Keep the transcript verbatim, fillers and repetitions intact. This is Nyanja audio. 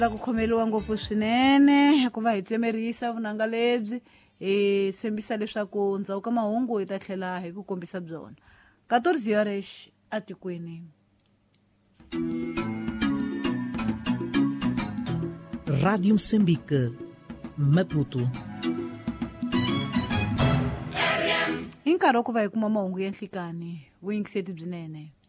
Za ku khomeliwa ngopfu swinene ku va hi tsemerisa vunanga lebyi hi tshembisa leswaku ndzhaku ka mahungu hi ta tlhela hi ku kombisa byona katorzi horas atikweni. Rádio Moçambique, Maputo. Hi nkarhi wa ku va hi kuma mahungu ya nhlikani vuyingiseti byinene.